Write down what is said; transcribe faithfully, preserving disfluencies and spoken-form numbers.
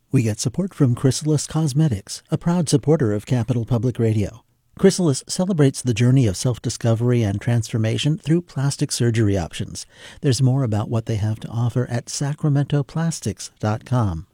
We get support from Chrysalis Cosmetics, a proud supporter of Capital Public Radio. Chrysalis celebrates the journey of self-discovery and transformation through plastic surgery options. There's more about what they have to offer at sacramento plastics dot com.